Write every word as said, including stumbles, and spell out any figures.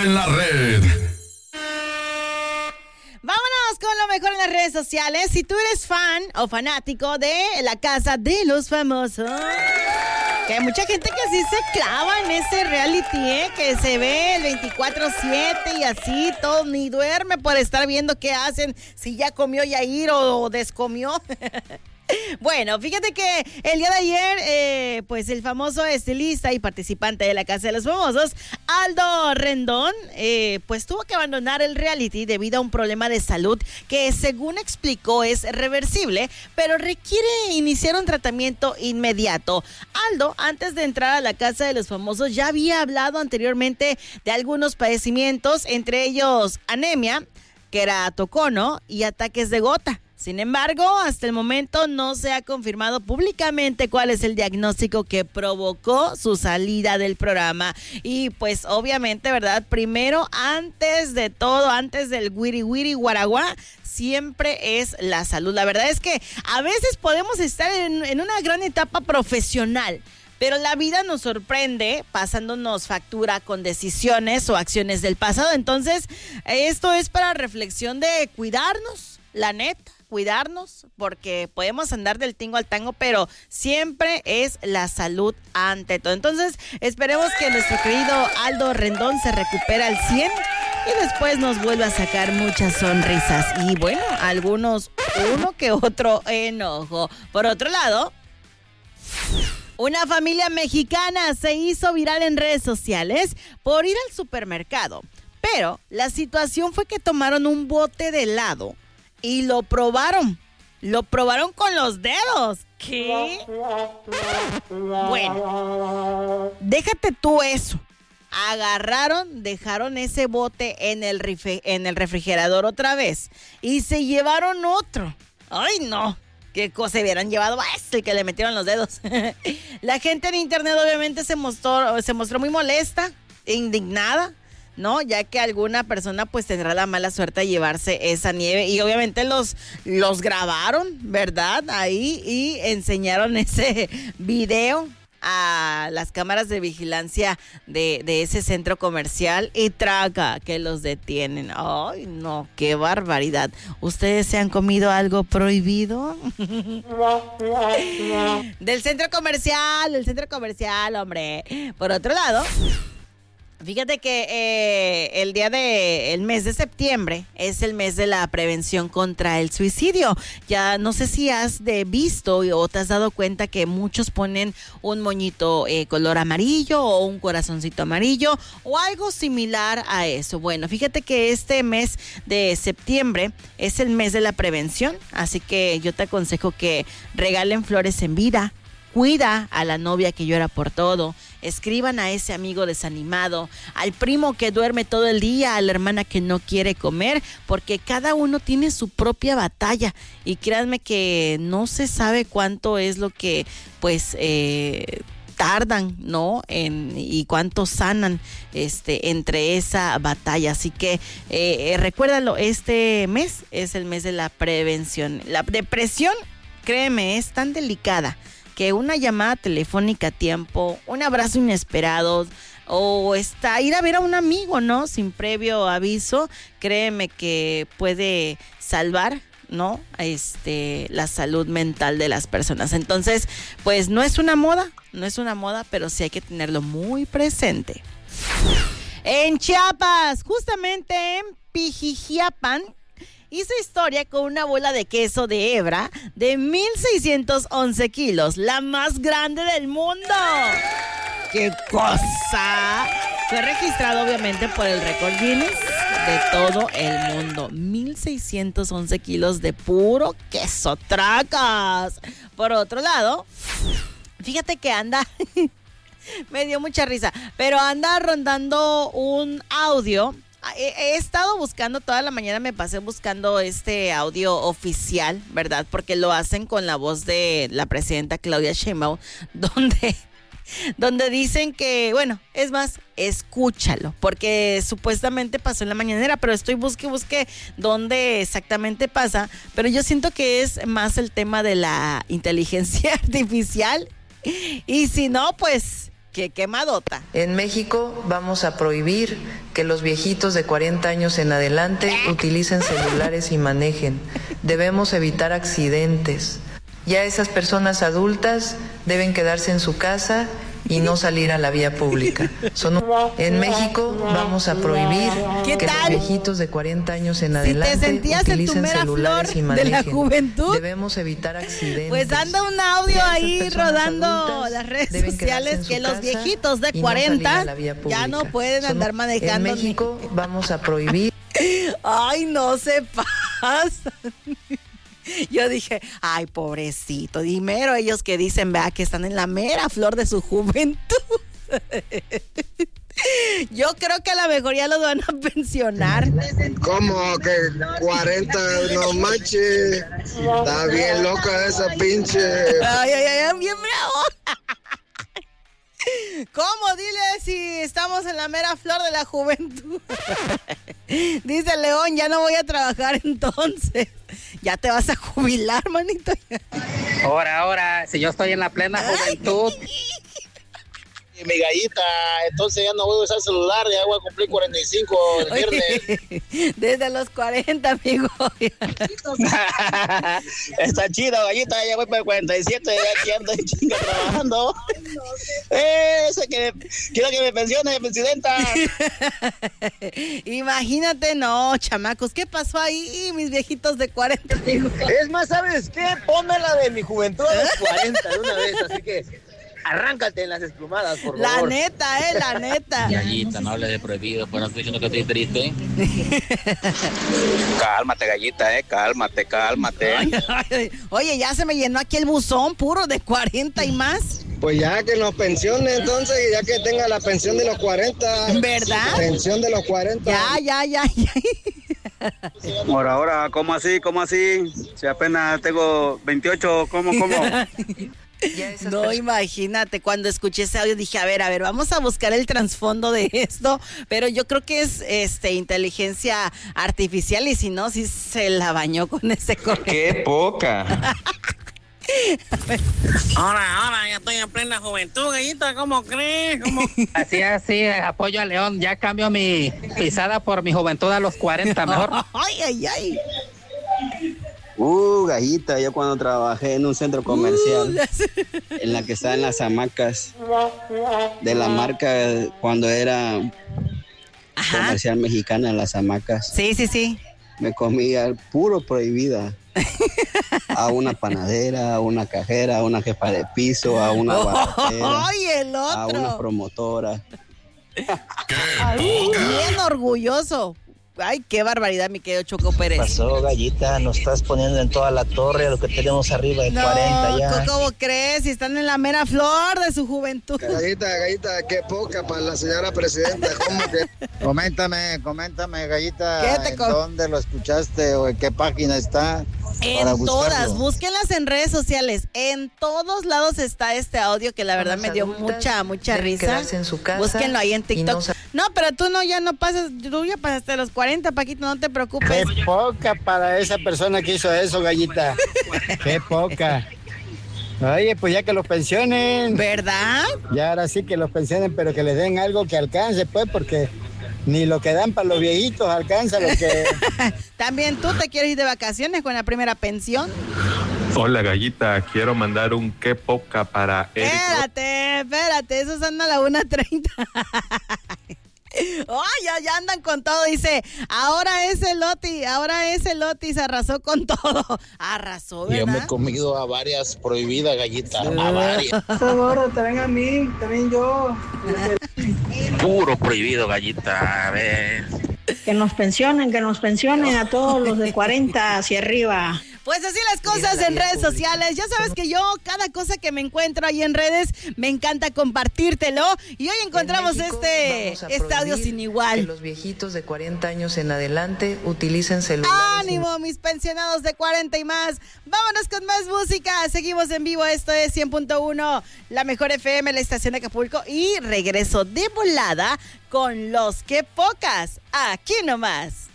en la red. Vámonos con lo mejor en las redes sociales. Si tú eres fan o fanático de La Casa de los Famosos, que hay mucha gente que sí se clava en ese reality, ¿eh? Que se ve el veinticuatro siete y así, todo, ni duerme por estar viendo qué hacen, si ya comió Yair o descomió. Bueno, fíjate que el día de ayer, eh, pues el famoso estilista y participante de La Casa de los Famosos, Aldo Rendón, eh, pues tuvo que abandonar el reality debido a un problema de salud que, según explicó, es reversible, pero requiere iniciar un tratamiento inmediato. Aldo, antes de entrar a La Casa de los Famosos, ya había hablado anteriormente de algunos padecimientos, entre ellos anemia, queratocono y ataques de gota. Sin embargo, hasta el momento no se ha confirmado públicamente cuál es el diagnóstico que provocó su salida del programa. Y pues obviamente, ¿verdad? Primero, antes de todo, antes del wiri wiri guaraguá, siempre es la salud. La verdad es que a veces podemos estar en, en una gran etapa profesional, pero la vida nos sorprende pasándonos factura con decisiones o acciones del pasado. Entonces, esto es para reflexión de cuidarnos, la neta. Cuidarnos, porque podemos andar del tingo al tango, pero siempre es la salud ante todo. Entonces, esperemos que nuestro querido Aldo Rendón se recupere al cien y después nos vuelva a sacar muchas sonrisas. Y bueno, algunos, uno que otro enojo. Por otro lado, una familia mexicana se hizo viral en redes sociales por ir al supermercado, pero la situación fue que tomaron un bote de helado y lo probaron, lo probaron con los dedos. ¿Qué? Bueno, déjate tú eso. Agarraron, dejaron ese bote en el, refri- en el refrigerador otra vez y se llevaron otro. ¡Ay, no! ¿Qué cosa se hubieran llevado? ¡Ah, es el que le metieron los dedos! La gente en internet obviamente se mostró, se mostró muy molesta, indignada, ¿no? Ya que alguna persona pues tendrá la mala suerte de llevarse esa nieve y obviamente los, los grabaron, ¿verdad? Ahí y enseñaron ese video a las cámaras de vigilancia de, de ese centro comercial y traga que los detienen. Ay, no, qué barbaridad. ¿Ustedes se han comido algo prohibido? Del centro comercial, del centro comercial, hombre. Por otro lado, fíjate que eh, el día de, el mes de septiembre es el mes de la prevención contra el suicidio. Ya no sé si has de visto o te has dado cuenta que muchos ponen un moñito eh, color amarillo o un corazoncito amarillo o algo similar a eso. Bueno, fíjate que este mes de septiembre es el mes de la prevención, así que yo te aconsejo que regalen flores en vida. Cuida a la novia que llora por todo, escriban a ese amigo desanimado, al primo que duerme todo el día, a la hermana que no quiere comer, porque cada uno tiene su propia batalla y créanme que no se sabe cuánto es lo que pues eh, tardan, ¿no? En, y cuánto sanan este entre esa batalla, así que eh, recuérdalo, este mes es el mes de la prevención. La depresión, créeme, es tan delicada que una llamada telefónica a tiempo, un abrazo inesperado o está ir a ver a un amigo, ¿no? Sin previo aviso, créeme que puede salvar, ¿no? Este, la salud mental de las personas. Entonces, pues no es una moda, no es una moda, pero sí hay que tenerlo muy presente. En Chiapas, justamente en Pijijiapan, hizo historia con una bola de queso de hebra de mil seiscientos once kilos, la más grande del mundo. ¡Qué cosa! Fue registrado obviamente por el récord Guinness de todo el mundo. mil seiscientos once kilos de puro queso, tracas. Por otro lado, fíjate que anda... me dio mucha risa, pero anda rondando un audio. He, he estado buscando toda la mañana, me pasé buscando este audio oficial, ¿verdad? Porque lo hacen con la voz de la presidenta Claudia Sheinbaum, donde, donde dicen que, bueno, es más, escúchalo, porque supuestamente pasó en la mañanera, pero estoy busque, busque dónde exactamente pasa, pero yo siento que es más el tema de la inteligencia artificial, y si no, pues... Qué quemadota. En México vamos a prohibir que los viejitos de cuarenta años en adelante utilicen celulares y manejen. Debemos evitar accidentes. Ya esas personas adultas deben quedarse en su casa y no salir a la vía pública. Son un... En México vamos a prohibir que tal? los viejitos de cuarenta años en adelante si te sentías utilicen en tu mera celulares flor y manejen. de la juventud, debemos evitar accidentes. Pues anda un audio ahí rodando las redes sociales que los viejitos de cuarenta no ya no pueden andar Son... manejando. En México ni... vamos a prohibir. Ay, no se pasa. Yo dije, ay, pobrecito, dimero ellos que dicen, vea, que están en la mera flor de su juventud. Yo creo que a lo mejor ya los van a pensionar. ¿Cómo que cuarenta? No manches. Está bien loca esa pinche. Ay, ay, ay, bien bravo. ¿Cómo? Dile si estamos en la mera flor de la juventud. Dice León, ya no voy a trabajar entonces. Ya te vas a jubilar, manito. Ahora, ahora, si yo estoy en la plena juventud. Y mi gallita, entonces ya no voy a usar celular, ya voy a cumplir cuarenta y cinco el viernes. Desde los cuarenta, amigo. Está chido, gallita, ya voy para el cuarenta y siete, ya aquí ando en chinga trabajando. Ese que quiero que me pensione, presidenta. Imagínate, no, chamacos, ¿qué pasó ahí, mis viejitos de cuarenta? Es más, ¿sabes qué? Ponme la de mi juventud a los cuarenta de una vez, así que arráncate en las esplumadas, por la favor. La neta, eh, la neta. Gallita, no hables de prohibido, pues no estoy diciendo que estoy triste. Cálmate, gallita, eh, cálmate, cálmate. Ay, ay, oye, ya se me llenó aquí el buzón puro de cuarenta y más. Pues ya que nos pensione entonces, ya que tenga la pensión de los cuarenta. ¿Verdad? Pensión de los cuarenta. Ya, ya, ya, ya. Ahora, ahora, ¿cómo así? ¿Cómo así? Si apenas tengo veintiocho, ¿cómo, cómo? No, personas. Imagínate, cuando escuché ese audio dije, a ver, a ver, vamos a buscar el trasfondo de esto, pero yo creo que es este inteligencia artificial y si no, sí se la bañó con ese correo. ¡Qué poca! Ahora, ahora, ya estoy en plena juventud, gallita, ¿cómo crees? ¿Cómo? Así, así, apoyo a León, ya cambio mi pisada por mi juventud a los cuarenta, mejor. Ay, ay, ay. Uh, gallita, yo cuando trabajé en un centro comercial, uh, en la que están las hamacas de la marca, cuando era Ajá. comercial mexicana, las hamacas. Sí, sí, sí. Me comía puro prohibida. A una panadera, a una cajera, a una jefa de piso, a una baratera, ¡Ay, el otro! a una promotora. Ay, bien orgulloso. Ay, qué barbaridad, mi querido Choco Pérez. ¿Qué pasó, gallita? Nos estás poniendo en toda la torre lo que tenemos arriba de no, cuarenta ya. ¿Cómo crees? Si están en la mera flor de su juventud. Gallita, gallita, qué poca para la señora presidenta. ¿Cómo que? Coméntame, coméntame, gallita. ¿Qué te ¿En com- dónde lo escuchaste o en qué página está? En todas, búsquenlas en redes sociales. En todos lados está este audio que la verdad me dio mucha, mucha risa. En su casa. Búsquenlo ahí en TikTok. No, no, pero tú no, ya no pasas, tú ya pasaste los cuarenta, Paquito, no te preocupes. Qué poca para esa persona que hizo eso, gallita. Qué poca. Oye, pues ya que los pensionen. ¿Verdad? Ya ahora sí que los pensionen, pero que les den algo que alcance, pues, porque ni lo que dan para los viejitos alcanza lo que... También tú te quieres ir de vacaciones con la primera pensión. Hola, gallita, quiero mandar un qué poca para Eric. Espérate, espérate, esos son a la una treinta. Oh, ya, ya andan con todo, dice, ahora es el Loti, ahora es el Loti, se arrasó con todo. Arrasó, ¿verdad? Yo me he comido a varias prohibidas, gallita, a varias. Seguro, también a mí, también yo. Puro prohibido, gallita, a ver. Que nos pensionen, que nos pensionen a todos los de cuarenta hacia arriba. Pues así las cosas en redes sociales. Ya sabes que yo, cada cosa que me encuentro ahí en redes, me encanta compartírtelo. Y hoy encontramos en este, este audio sin igual. Que los viejitos de cuarenta años en adelante utilicen celulares. ¡Ánimo, mis pensionados de cuarenta y más! Vámonos con más música. Seguimos en vivo. Esto es cien punto uno, la mejor F M, la estación de Acapulco. Y regreso de volada con los que pocas. Aquí nomás.